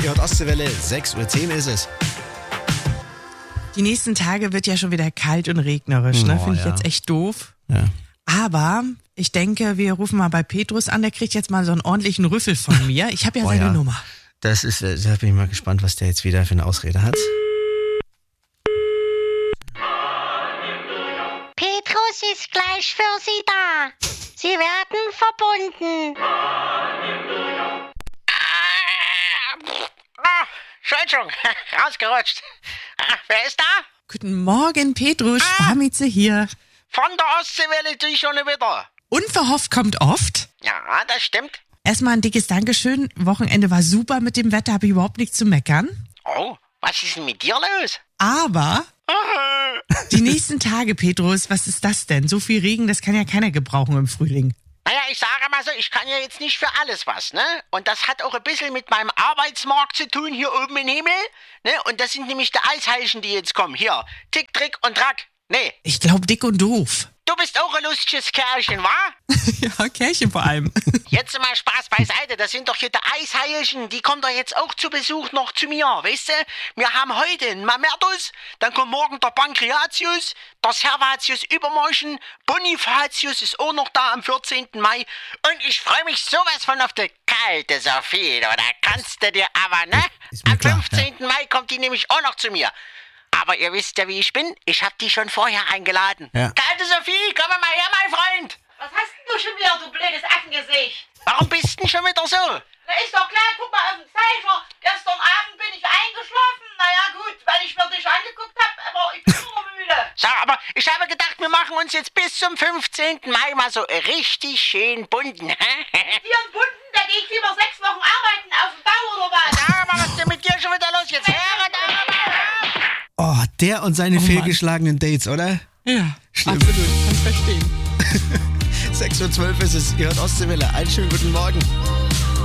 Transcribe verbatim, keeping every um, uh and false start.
Ihr hört Ostseewelle, sechs Uhr zehn ist es. Die nächsten Tage wird ja schon wieder kalt und regnerisch, ne? Oh, Finde ich ja. jetzt echt doof. Ja. Aber ich denke, wir rufen mal bei Petrus an, der kriegt jetzt mal so einen ordentlichen Rüffel von mir. Ich habe ja Oh, seine ja. Nummer. Das ist, da bin ich mal gespannt, was der jetzt wieder für eine Ausrede hat. Petrus ist gleich für Sie da. Sie werden verbunden. Ah, Entschuldigung, rausgerutscht. Ah, wer ist da? Guten Morgen, Petrus, Ah. Sparmieze hier. Von der Ostseewelle die schon wieder. Unverhofft kommt oft. Ja, das stimmt. Erstmal ein dickes Dankeschön. Wochenende war super mit dem Wetter, habe ich überhaupt nichts zu meckern. Oh, was ist denn mit dir los? Aber die nächsten Tage, Petrus, was ist das denn? So viel Regen, das kann ja keiner gebrauchen im Frühling. Naja, ich sage mal so, ich kann ja jetzt nicht für alles was, ne? Und das hat auch ein bisschen mit meinem Arbeitsmarkt zu tun, hier oben im Himmel, ne? Und das sind nämlich die Eisheilchen, die jetzt kommen. Hier, Tick, Trick und Track. Nee, Ich glaube, dick und doof. du bist auch ein lustiges Kerlchen, wa? Ja, Kerlchen vor allem. Jetzt mal Spaß beiseite, das sind doch hier die Eisheilchen, die kommen doch jetzt auch zu Besuch noch zu mir, weißt du? Wir haben heute einen Mamertus, dann kommt morgen der Pankreatius, der Servatius übermorgen, Bonifatius ist auch noch da am vierzehnten Mai und ich freue mich sowas von auf die kalte Sophie, da kannst du dir aber, ne? Ist mir Am klar, fünfzehnten Mai kommt die nämlich auch noch zu mir. Aber ihr wisst ja, wie ich bin, ich hab die schon vorher eingeladen. Ja. Kalte Sophie, komm mal her, mein Freund! Was hast denn du schon wieder, du blödes Affengesicht? Warum bist du denn schon wieder so? Na ist doch klar, guck mal auf den Zeiger. Gestern Abend bin ich eingeschlafen. Naja gut, weil ich mir dich angeguckt hab, aber ich bin nur müde. Sag, aber ich habe gedacht, wir machen uns jetzt bis zum fünfzehnten Mai mal so richtig schön bunten. Hier in Bunden, da geh ich lieber sechs Wochen arbeiten auf dem Bau oder was? Sag mal, was ist denn mit dir schon wieder los? Jetzt höre da mal. Oh, der und seine Oh, Mann. fehlgeschlagenen Dates, oder? Ja, Schlimm. absolut, kann verstehen. sechs Uhr zwölf ist es. Ihr hört Ostseewelle. Einen schönen guten Morgen.